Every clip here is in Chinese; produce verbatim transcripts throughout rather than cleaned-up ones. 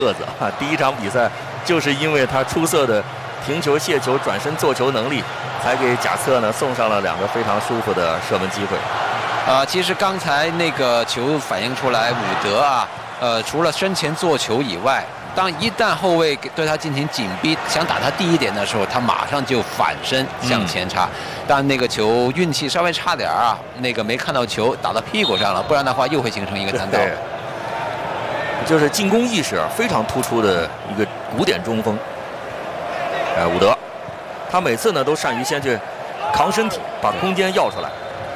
个子啊！第一场比赛就是因为他出色的停球、卸球、转身做球能力，才给贾策呢送上了两个非常舒服的射门机会。 啊、呃，其实刚才那个球反映出来，伍德啊，呃，除了身前做球以外，当一旦后卫对他进行紧逼，想打他第一点的时候，他马上就反身向前插。嗯、但那个球运气稍微差点啊，那个没看到球打到屁股上了，不然的话又会形成一个弹道。 就是进攻意识非常突出的一个古典中锋。哎，伍德，他每次呢都善于先去扛身体，把空间要出来。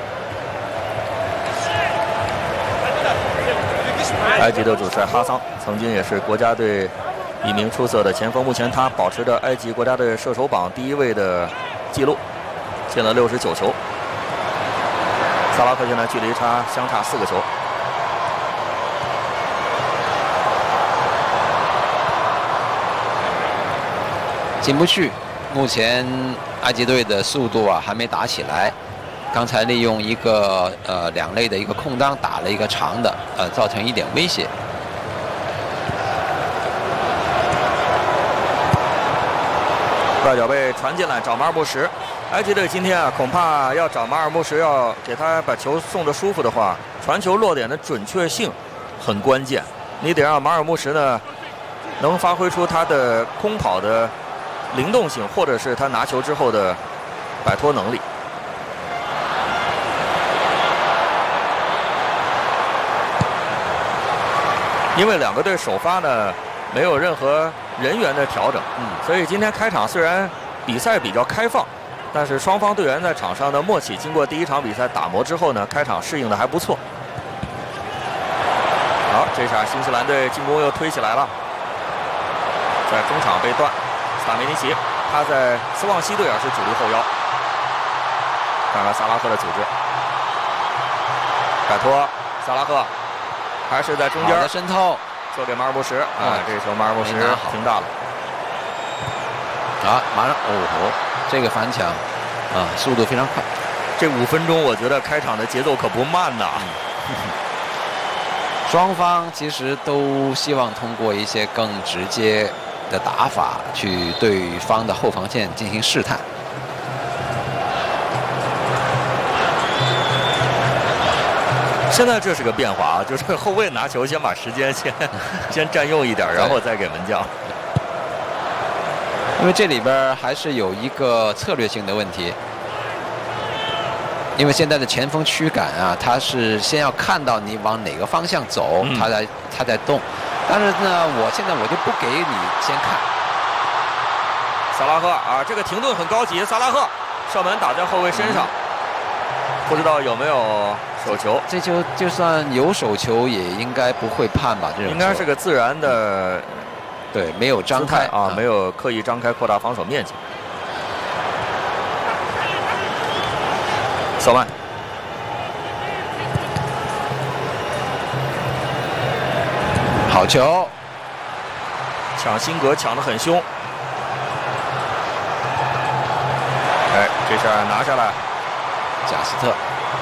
埃及的主帅哈桑曾经也是国家队一名出色的前锋，目前他保持着埃及国家队射手榜第一位的记录，进了六十九球。萨拉赫现在距离差相差四个球。 进不去，目前埃及队的速度啊还没打起来。刚才利用一个呃两类的一个空当打了一个长的，呃造成一点威胁。 外脚被传进来找马尔穆什，埃及队今天啊恐怕要找马尔穆什，要给他把球送得舒服的话，传球落点的准确性很关键。你得让马尔穆什呢能发挥出他的空跑的灵动性，或者是他拿球之后的摆脱能力。因为两个队首发呢没有任何人员的调整，嗯，所以今天开场虽然比赛比较开放，但是双方队员在场上的默契，经过第一场比赛打磨之后呢，开场适应的还不错。好，这场新西兰队进攻又推起来了，在中场被断，斯塔梅尼奇，他在斯旺西队啊是主力后腰，看看萨拉赫的组织，摆脱萨拉赫。还是在中间的渗透， 做给马尔穆什啊！这球马尔穆什停大了。 啊，马上哦，这个反抢啊，速度非常快。 这五分钟，我觉得开场的节奏可不慢呐。 双方其实都希望通过一些更直接的打法去对方的后防线进行试探。 现在这是个变化啊，就是后卫拿球先把时间先先占用一点，然后再给门将。 因为这里边还是有一个策略性的问题，因为现在的前锋驱赶啊，他是先要看到你往哪个方向走，嗯、他在他在动。但是呢，我现在我就不给你先看。 萨拉赫啊，这个停顿很高级，萨拉赫射门打在后卫身上，嗯、不知道有没有。手球， 这球就算有手球，也应该不会判吧？这种应该是个自然的， 对，没有张开啊，没有刻意张开扩大防守面积。索曼， 好球， 抢辛格抢得很凶。哎，这下拿下来， 贾斯特。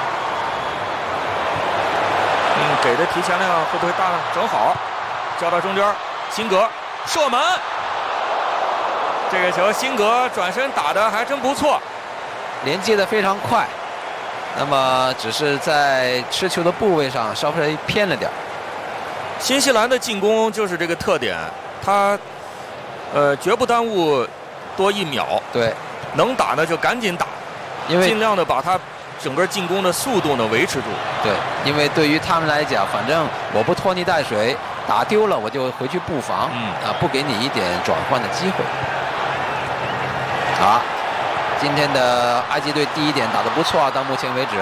嗯，给的提前量会不会大？正好，交到中间，辛格射门。这个球辛格转身打得还真不错， 连接的非常快。那么只是在吃球的部位上稍微偏了点。 新西兰的进攻就是这个特点，他呃绝不耽误多一秒。 对， 能打呢就赶紧打， 因为尽量的把他整个进攻的速度呢维持住。 对，因为对于他们来讲，反正我不拖泥带水，打丢了我就回去布防，嗯啊，不给你一点转换的机会。好，今天的埃及队第一点打得不错啊，到目前为止。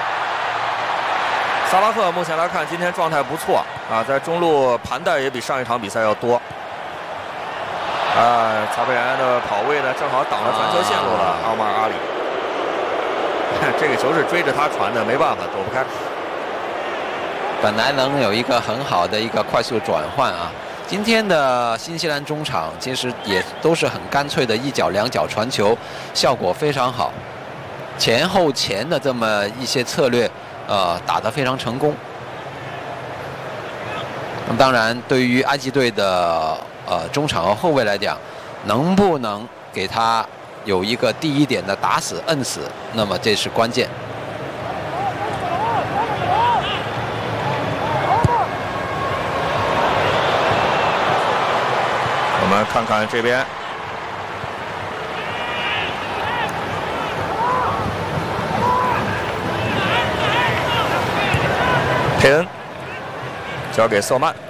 萨拉赫目前来看今天状态不错啊，在中路盘带也比上一场比赛要多。啊，曹佩然的跑位呢正好挡了传球线路了，奥马尔阿里。这个球是追着他传的，没办法，躲不开。 本来能有一个很好的一个快速转换啊，今天的新西兰中场其实也都是很干脆的一脚两脚传球，效果非常好，前后前的这么一些策略，呃，打得非常成功。 那当然，对于埃及队的呃中场和后卫来讲，能不能给他有一个第一点的打死、摁死，那么这是关键。 我们看看这边，佩恩交给瑟曼。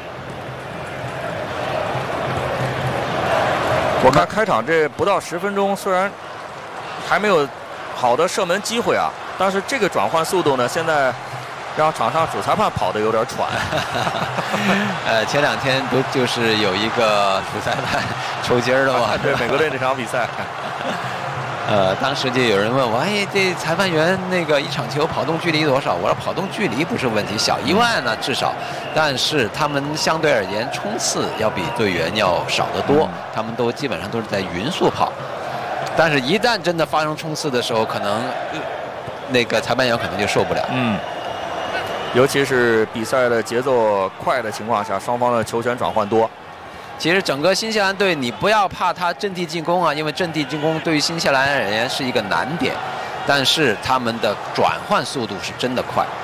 我看开场这不到十分钟，虽然还没有好的射门机会啊，但是这个转换速度呢，现在让场上主裁判跑得有点喘。 呃，前两天不就是有一个主裁判抽筋儿了吗？ 对，美国队那场比赛。 呃，当时就有人问我，哎，这裁判员那个一场球跑动距离多少？我说跑动距离不是问题，小一万呢至少，但是他们相对而言冲刺要比队员要少得多，他们都基本上都是在匀速跑，但是一旦真的发生冲刺的时候，可能那个裁判员可能就受不了。 嗯，尤其是比赛的节奏快的情况下，双方的球权转换多。 其实整个新西兰队，你不要怕他阵地进攻啊，因为阵地进攻对于新西兰而言是一个难点，但是他们的转换速度是真的快。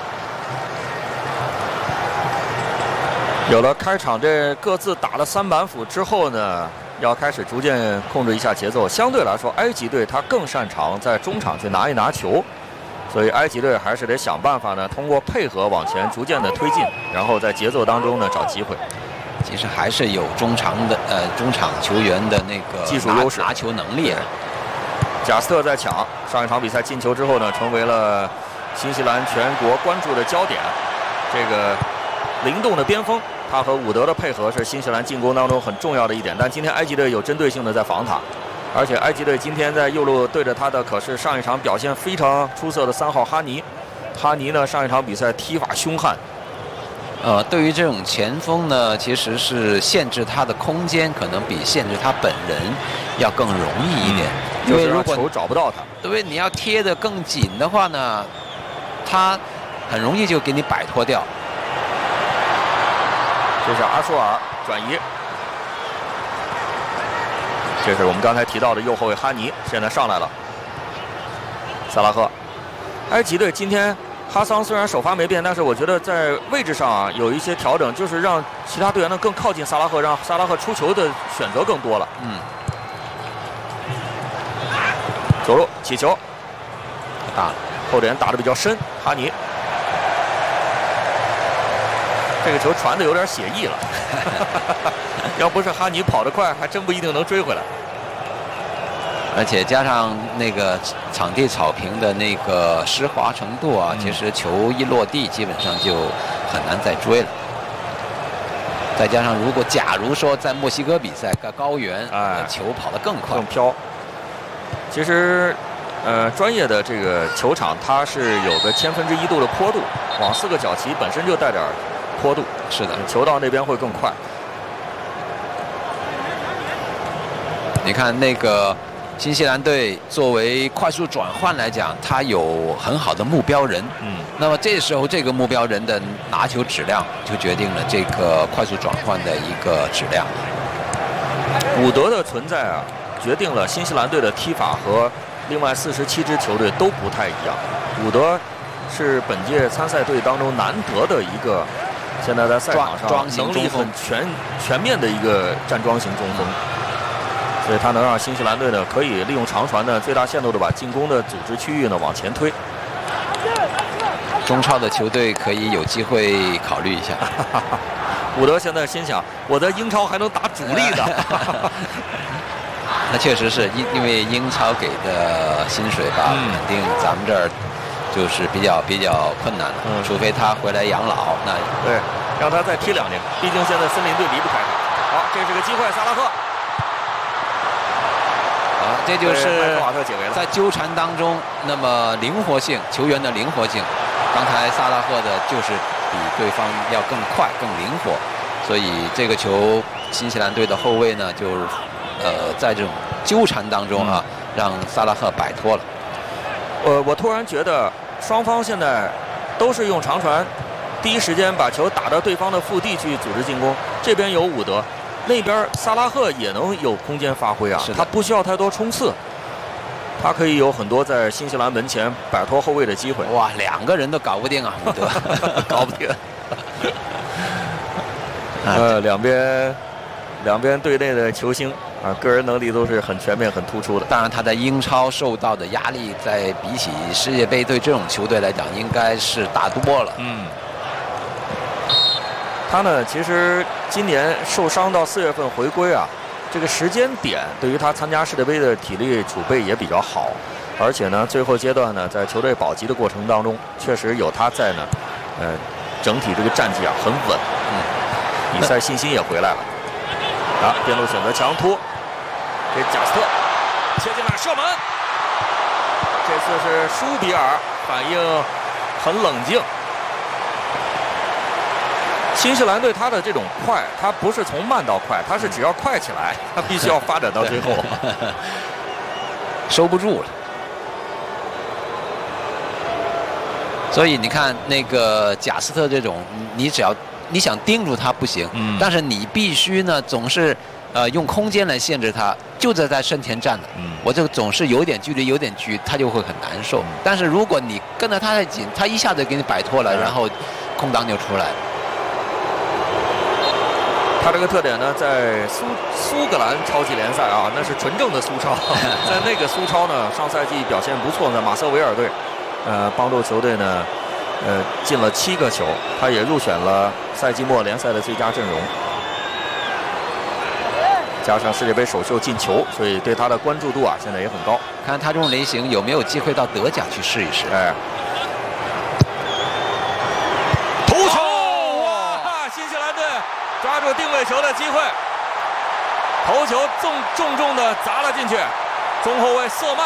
有了开场这各自打了三板斧之后呢，要开始逐渐控制一下节奏。相对来说，埃及队他更擅长在中场去拿一拿球，所以埃及队还是得想办法呢，通过配合往前逐渐的推进，然后在节奏当中呢找机会。 其实还是有中场的呃中场球员的那个技术优势、 拿球能力。 贾斯特在抢，上一场比赛进球之后呢，成为了新西兰全国关注的焦点。这个灵动的边锋，他和伍德的配合是新西兰进攻当中很重要的一点。但今天埃及队有针对性的在防他，而且埃及队今天在右路对着他的可是上一场表现非常出色的三号哈尼。哈尼呢，上一场比赛踢法凶悍。 呃，对于这种前锋呢，其实是限制他的空间，可能比限制他本人要更容易一点。 嗯、因为如果球找不到他， 对，你要贴得更紧的话呢，他很容易就给你摆脱掉。 这是阿舒尔转移，这是我们刚才提到的右后卫哈尼，现在上来了。萨拉赫，埃及队今天。哈桑虽然首发没变，但是我觉得在位置上啊有一些调整，就是让其他队员呢更靠近萨拉赫，让萨拉赫出球的选择更多了。 嗯， 左路起球， 打后点打得比较深，哈尼，这个球传的有点写意了，要不是哈尼跑得快，还真不一定能追回来。 而且加上那个场地草坪的那个湿滑程度啊，嗯、其实球一落地，基本上就很难再追了。再加上如果假如说在墨西哥比赛，在高原，哎，球跑得更快、 更飘。其实，呃，专业的这个球场它是有个千分之一度的坡度，往四个角旗本身就带点坡度， 是的， 球到那边会更快。 你看那个。新西兰队作为快速转换来讲，他有很好的目标人。 嗯， 那么这时候这个目标人的拿球质量就决定了这个快速转换的一个质量。 伍德的存在啊，决定了新西兰队的踢法和另外四十七支球队都不太一样。伍德是本届参赛队当中难得的一个，现在在赛场上能力很全全面的一个站桩型中锋。所以他能让新西兰队呢可以利用长传呢最大限度的把进攻的组织区域呢往前推。 中超的球队可以有机会考虑一下。 伍德现在心想，我在英超还能打主力的。 那确实是因因为英超给的薪水吧，嗯、肯定咱们这儿就是比较比较困难了。嗯、除非他回来养老，那对，让他再踢两年，毕竟现在森林队离不开他。好，这是个机会，萨拉赫。 这就是在纠缠当中，那么灵活性，球员的灵活性。刚才萨拉赫的就是比对方要更快、更灵活，所以这个球新西兰队的后卫呢，就是呃在这种纠缠当中啊，让萨拉赫摆脱了。 呃，我突然觉得双方现在都是用长传第一时间把球打到对方的腹地去组织进攻。这边有伍德，那边萨拉赫也能有空间发挥啊，他不需要太多冲刺，他可以有很多在新西兰门前摆脱后卫的机会。 哇，两个人都搞不定啊，伍德搞不定。呃，两边两边队内的球星啊，个人能力都是很全面、很突出的。 当然，他在英超受到的压力，在比起世界杯对这种球队来讲，应该是大多了。 嗯。他呢，其实今年受伤到四月份回归啊，这个时间点对于他参加世界杯的体力储备也比较好，而且呢，最后阶段呢，在球队保级的过程当中，确实有他在呢，呃，整体这个战绩啊很稳，嗯，比赛信心也回来了。啊，边路选择强突，给贾斯特切进来射门，这次是舒比尔反应很冷静。新西兰队他的这种快，他不是从慢到快，他是只要快起来，他必须要发展到最后， 收不住了。所以你看那个贾斯特这种，你只要你想盯住他不行，嗯、但是你必须呢总是呃用空间来限制他，就在在身前站的，嗯、我就总是有点距离，有点距离，他就会很难受。嗯、但是如果你跟着他太紧，他一下子给你摆脱了，嗯、然后空档就出来了。 他这个特点呢，在苏苏格兰超级联赛啊，那是纯正的苏超。在那个苏超呢，上赛季表现不错的马瑟维尔队，呃，帮助球队呢，呃，进了七个球，他也入选了赛季末联赛的最佳阵容。加上世界杯首秀进球，所以对他的关注度啊，现在也很高。 看他这种类型有没有机会到德甲去试一试。 哎。抓住定位球的机会，头球重重重的砸了进去，中后卫瑟曼。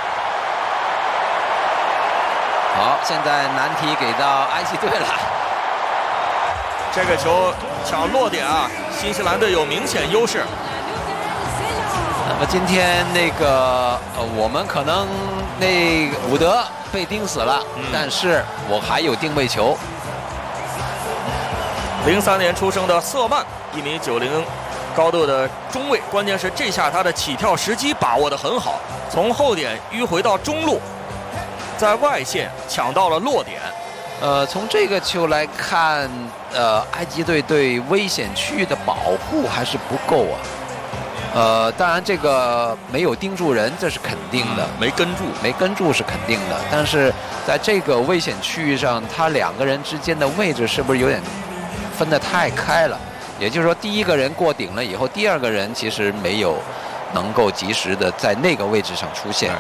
好，现在难题给到埃及队了。 这个球抢落点啊，新西兰队有明显优势。 那么今天那个呃，我们可能那伍德被盯死了，嗯、但是我还有定位球。 零三年出生的瑟曼，一米九零高度的中卫，关键是这下他的起跳时机把握得很好，从后点迂回到中路，在外线抢到了落点。 呃，从这个球来看，呃，埃及队对危险区域的保护还是不够啊。呃，当然这个没有盯住人，这是肯定的， 嗯、没跟住， 没跟住是肯定的。但是在这个危险区域上，他两个人之间的位置是不是有点分得太开了？也就是说，第一个人过顶了以后，第二个人其实没有能够及时的在那个位置上出现。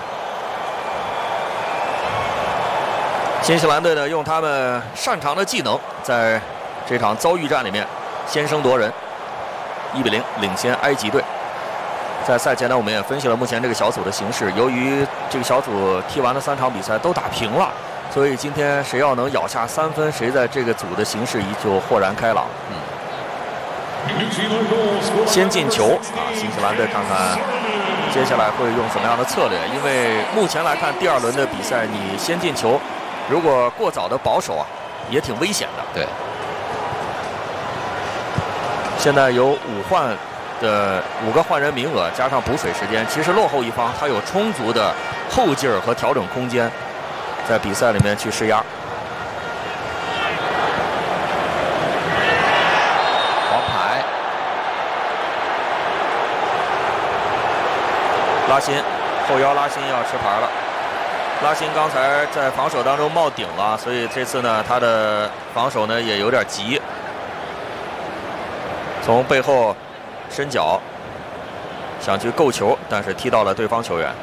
新西兰队呢，用他们擅长的技能，在这场遭遇战里面先声夺人，一比零领先埃及队。在赛前呢，我们也分析了目前这个小组的形势。由于这个小组踢完了三场比赛都打平了，所以今天谁要能咬下三分，谁在这个组的形势依旧豁然开朗。嗯，先进球啊！新西兰队看看接下来会用什么样的策略？因为目前来看，第二轮的比赛你先进球，如果过早的保守啊，也挺危险的。 对。 现在有五换的五个换人名额，加上补水时间，其实落后一方他有充足的后劲儿和调整空间，在比赛里面去施压。 黄牌， 拉辛后腰拉辛要吃牌了。拉辛刚才在防守当中冒顶了，所以这次呢他的防守呢也有点急，从背后伸脚想去够球，但是踢到了对方球员。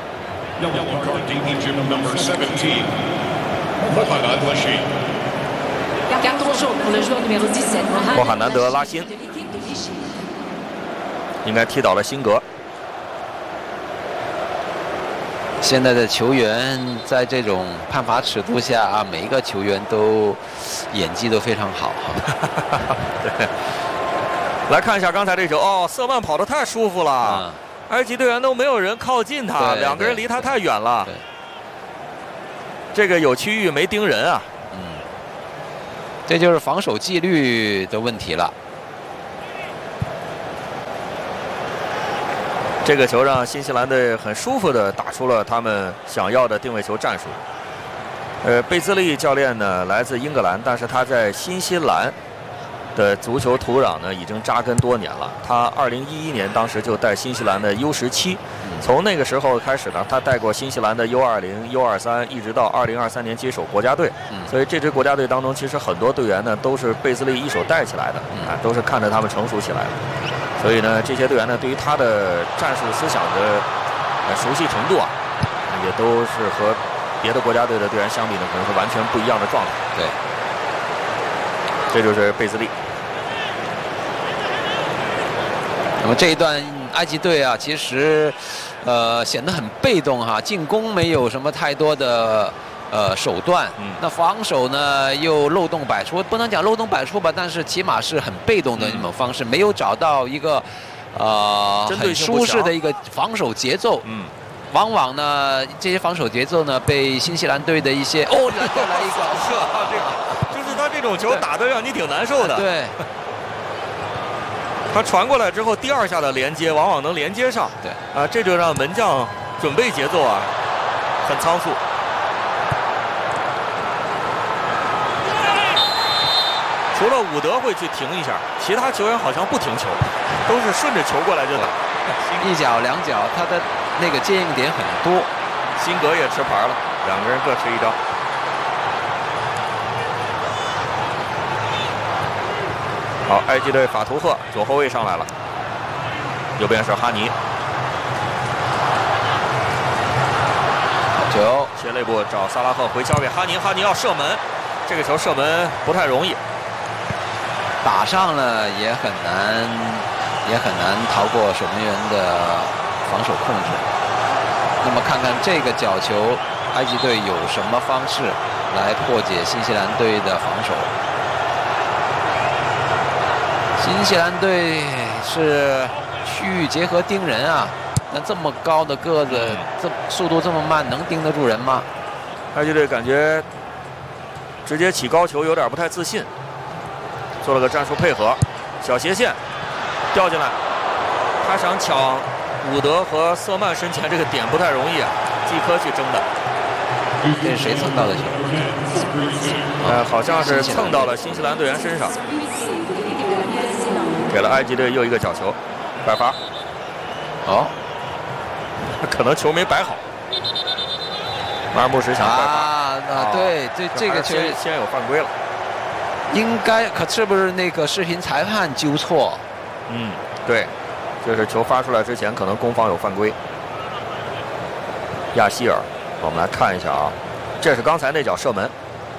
莫罕南德拉辛应该踢倒了辛格。 现在的球员在这种判罚尺度下啊，每一个球员都演技都非常好。 对，来看一下刚才这球哦，瑟曼跑得太舒服了，嗯、埃及队员都没有人靠近他，两个人离他太远了。这个有区域没盯人啊。嗯。 这就是防守纪律的问题了。 这个球让新西兰队很舒服地打出了他们想要的定位球战术。呃，贝兹利教练呢来自英格兰，但是他在新西兰的足球土壤呢已经扎根多年了。他二零一一年当时就带新西兰的 U 十七，从那个时候开始呢，他带过新西兰的 U 二零、U 二三，一直到二零二三年接手国家队。所以这支国家队当中，其实很多队员呢都是贝兹利一手带起来的啊，都是看着他们成熟起来的。所以呢，这些队员呢对于他的战术思想的呃熟悉程度啊，也都是和别的国家队的队员相比呢，可能是完全不一样的状态。 对， 这就是贝兹利。 那么这一段埃及队啊，其实呃显得很被动哈，进攻没有什么太多的呃手段，嗯、那防守呢又漏洞百出，不能讲漏洞百出吧，但是起码是很被动的一种方式，嗯、没有找到一个呃很舒适的一个防守节奏。嗯。往往呢，这些防守节奏呢，被新西兰队的一些哦，来再来一个， 是啊，这个就是他这种球打得让你挺难受的。 对， 他传过来之后，第二下的连接往往能连接上。 对， 啊，这就让门将准备节奏啊很仓促。除了伍德会去停一下，其他球员好像不停球，都是顺着球过来就打， 一脚两脚，他的那个接应点很多。 辛格也吃牌了，两个人各吃一张。好，埃及队法图赫左后卫上来了，右边是哈尼。 球切内部找萨拉赫回交给哈尼，哈尼要射门，这个球射门不太容易。 打上了也很难，也很难逃过守门员的防守控制。那么看看这个角球，埃及队有什么方式来破解新西兰队的防守？新西兰队是区域结合盯人啊，那这么高的个子，这速度这么慢，能盯得住人吗？ 埃及队感觉直接起高球有点不太自信。做了个战术配合，小斜线掉进来，他想抢伍德和瑟曼身前这个点不太容易啊，季科去争的。 这是谁蹭到的球？ 呃，好像是蹭到了新西兰队员身上，给了埃及队又一个角球，摆罚。 哦， 可能球没摆好。马尔穆什想摆罚啊，啊对，这这个球先先有犯规了。 应该可是不是那个视频裁判纠错？ 嗯，对，就是球发出来之前，可能攻方有犯规。亚希尔，我们来看一下啊，这是刚才那脚射门，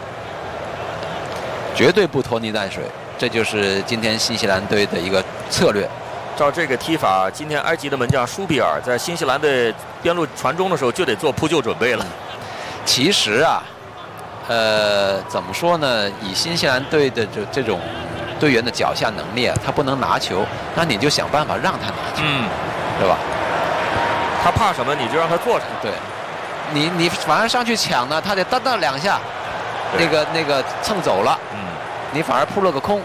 绝对不拖泥带水，这就是今天新西兰队的一个策略。 照这个踢法，今天埃及的门将舒比尔在新西兰队边路传中的时候就得做扑救准备了。 其实啊。呃，怎么说呢？以新西兰队的这这种队员的脚下能力啊，他不能拿球，那你就想办法让他拿球，嗯，对吧？ 他怕什么，你就让他做什么。 对，你你反而上去抢呢，他得哒哒两下，那个那个蹭走了，嗯，你反而扑了个空。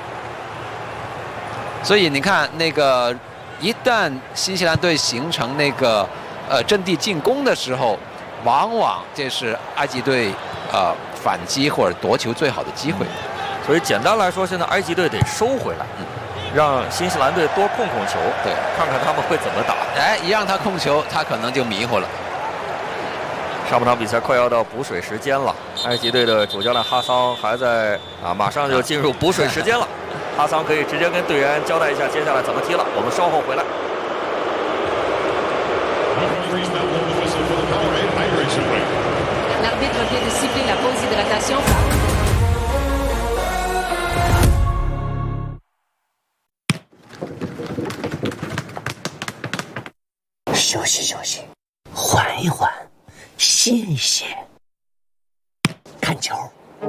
所以你看，那个一旦新西兰队形成那个呃阵地进攻的时候，往往这是埃及队。呃，反击或者夺球最好的机会， 所以简单来说，现在埃及队得收回来，嗯，让新西兰队多控控球， 对， 看看他们会怎么打。 哎，一让他控球，他可能就迷糊了。 上半场比赛快要到补水时间了，埃及队的主教练哈桑还在啊，马上就进入补水时间了。哈桑可以直接跟队员交代一下接下来怎么踢了，我们稍后回来。 L'arbitre vient de siffler la pause d'hydratation. 休息休息，缓一缓，歇一歇，看球。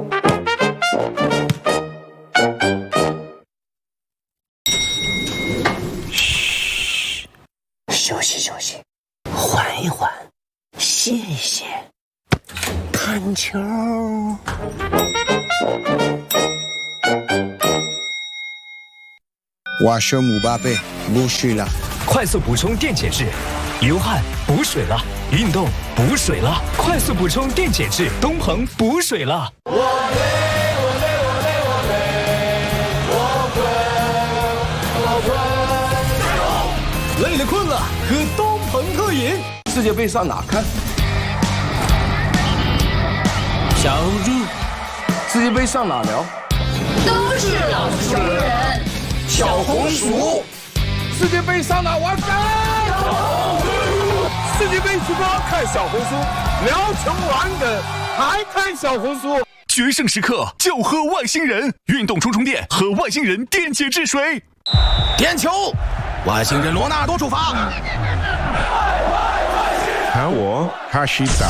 嘘，休息休息，缓一缓，歇一歇。看球。 我是姆巴佩，不水了。 快速补充电解质，流汗补水了，运动补水了，快速补充电解质，东鹏补水了。我累，我累，我累，我累，我困，我困，我困。累了困了，喝东鹏特饮。 世界杯上哪看？ 小猪。 世界杯上哪聊？ 都是老熟人。 小红薯。世界杯上哪玩梗？世界杯直播看小红书，聊球玩梗还看小红书。 决胜时刻就喝外星人运动充充电，喝外星人电解质水。 点球，外星人罗纳多出发。 喊我哈西达。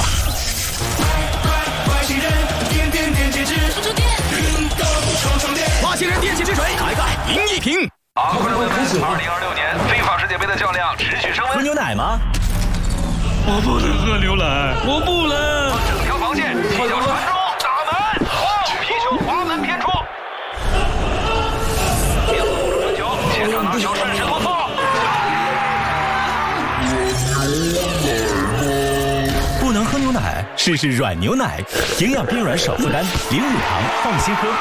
外星人点点电解质充充电，运动充充电。外星人电解质水，开盖赢一瓶。 好，观众朋友们，二零二六年非法世界杯的较量持续升温。 喝牛奶吗？我不能喝牛奶，我不能。 整条防线，踢脚传中，打门，哇！皮球滑门偏出。边路护住传球，前场拿球顺势突破。 不能喝牛奶，试试软牛奶，营养边软少负担，零乳糖，放心喝。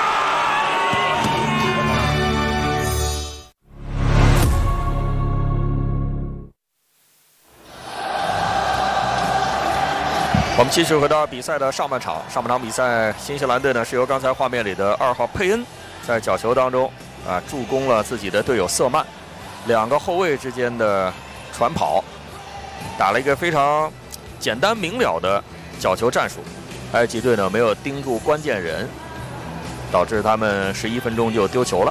我们继续回到比赛的上半场。上半场比赛，新西兰队呢是由刚才画面里的二号佩恩在角球当中啊助攻了自己的队友瑟曼，两个后卫之间的传跑，打了一个非常简单明了的角球战术。埃及队呢没有盯住关键人，导致他们十一分钟就丢球了。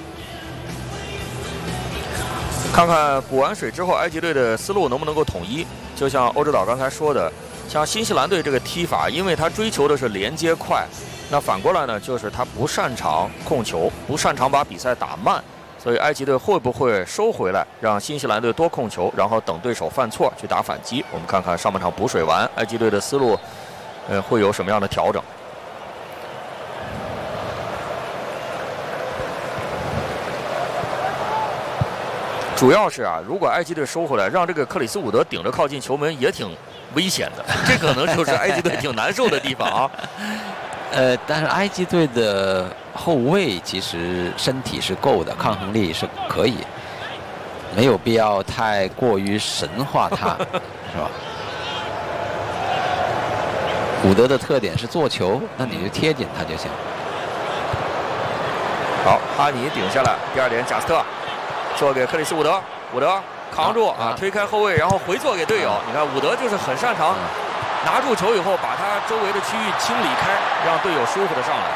看看补完水之后，埃及队的思路能不能够统一？就像欧指导刚才说的。像新西兰队这个踢法，因为他追求的是连接快，那反过来呢，就是他不擅长控球，不擅长把比赛打慢，所以埃及队会不会收回来，让新西兰队多控球，然后等对手犯错去打反击？我们看看上半场补水完，埃及队的思路，呃，会有什么样的调整？主要是啊，如果埃及队收回来，让这个克里斯伍德顶着靠近球门也挺危险的，这可能就是埃及队挺难受的地方啊。 呃，但是埃及队的后卫其实身体是够的，抗衡力是可以，没有必要太过于神化他，是吧？伍德的特点是做球，那你就贴紧他就行。 好，哈尼顶下来，第二点，贾斯特做给克里斯伍德，伍德扛住啊，推开后卫，然后回做给队友。你看伍德就是很擅长拿住球以后，把他周围的区域清理开，让队友舒服的上来。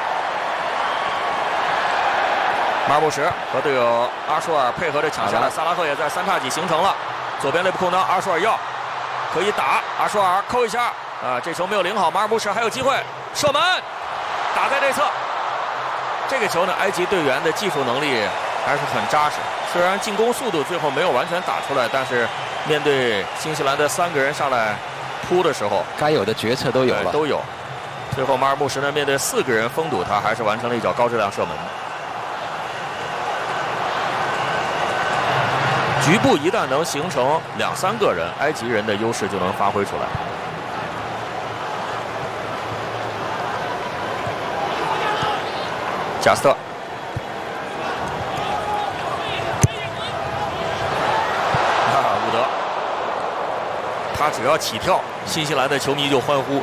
马尔布什和队友阿舒尔配合着抢下来，萨拉赫也在三叉戟形成了，左边内部空当，阿舒尔要可以打，阿舒尔扣一下啊，这球没有领好，马尔布什还有机会射门，打在内侧。这个球呢，埃及队员的技术能力还是很扎实，虽然进攻速度最后没有完全打出来，但是面对新西兰的三个人上来扑的时候， 该有的决策都有了， 都有。最后马尔布什呢，面对四个人封堵他，还是完成了一脚高质量射门。局部一旦能形成两三个人，埃及人的优势就能发挥出来。贾斯特。他只要起跳，新西兰的球迷就欢呼，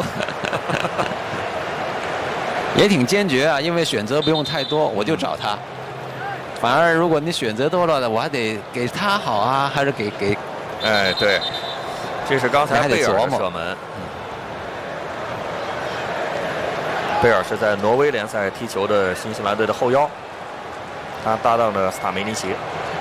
也挺坚决啊，因为选择不用太多，我就找他。反而如果你选择多了的，我还得给他好啊，还是给给？ 哎，对，这是刚才贝尔的射门。贝尔是在挪威联赛踢球的新西兰队的后腰，他搭档的斯塔梅尼奇。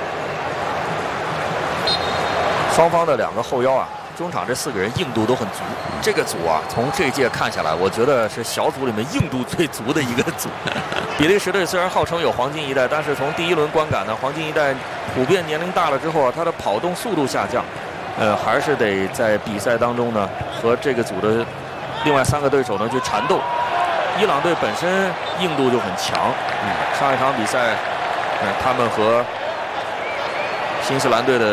双方的两个后腰啊。中场这四个人硬度都很足，这个组啊，从这届看下来，我觉得是小组里面硬度最足的一个组。比利时队虽然号称有黄金一代，但是从第一轮观感呢，黄金一代普遍年龄大了之后啊，他的跑动速度下降，呃，还是得在比赛当中呢和这个组的另外三个对手呢去缠斗。 伊朗队本身硬度就很强。嗯，上一场比赛，嗯，他们和新西兰队的